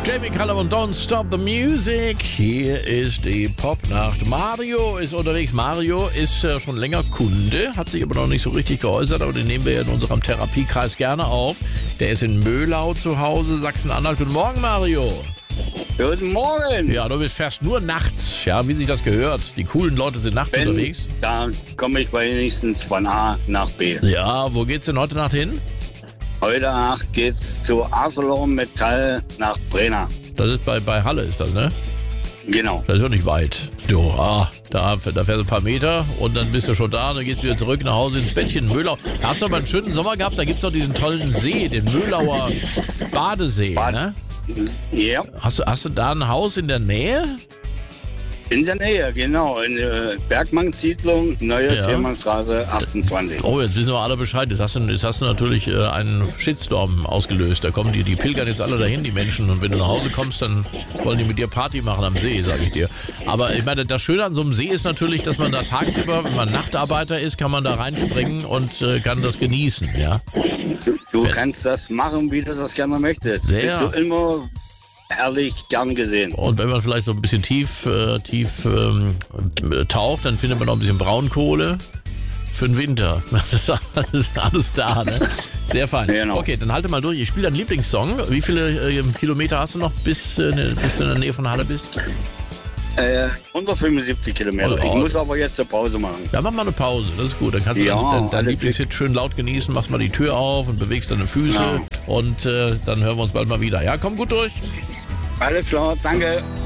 Jamie Cullum und Don't Stop the Music. Hier ist die Popnacht. Mario ist unterwegs. Mario ist schon länger Kunde, hat sich aber noch nicht so richtig geäußert, aber den nehmen wir in unserem Therapiekreis gerne auf. Der ist in Möhlau zu Hause, Sachsen-Anhalt. Guten Morgen, Mario. Guten Morgen. Ja, du fährst nur nachts, ja, wie sich das gehört. Die coolen Leute sind nachts unterwegs. Da komme ich wenigstens von A nach B. Ja, wo geht's denn heute Nacht hin? Heute Nacht geht's zu ArcelorMittal nach Brenner. Das ist bei Halle, ist das, ne? Genau. Das ist doch nicht weit. Du, da fährst du ein paar Meter und dann bist du schon da und dann gehst du wieder zurück nach Hause ins Bettchen. Möhlau. Da hast du aber einen schönen Sommer gehabt, da gibt's doch diesen tollen See, den Möhlauer Badesee, ne? Ja. Hast du da ein Haus in der Nähe? In der Nähe, genau. In der Bergmann-Siedlung, Neue Ziermannstraße 28. Oh, jetzt wissen wir alle Bescheid. Jetzt hast du natürlich einen Shitstorm ausgelöst. Da kommen die pilgern jetzt alle dahin, die Menschen. Und wenn du nach Hause kommst, dann wollen die mit dir Party machen am See, sage ich dir. Aber ich meine, das Schöne an so einem See ist natürlich, dass man da tagsüber, wenn man Nachtarbeiter ist, kann man da reinspringen und kann das genießen, ja. Du kannst das machen, wie du das gerne möchtest. Sehr. Bist du immer herrlich gern gesehen. Und wenn man vielleicht so ein bisschen tief taucht, dann findet man noch ein bisschen Braunkohle für den Winter. Das ist alles da, ne? Sehr fein. Genau. Okay, dann halte mal durch. Ich spiele deinen Lieblingssong. Wie viele Kilometer hast du noch, bis du in der Nähe von Halle bist? 175 Kilometer. Oh. Ich muss aber jetzt eine Pause machen. Ja, mach mal eine Pause, das ist gut. Dann kannst du dein Lieblingshit schön laut genießen, machst mal die Tür auf und bewegst deine Füße und dann hören wir uns bald mal wieder. Ja, komm gut durch. Alles klar, danke.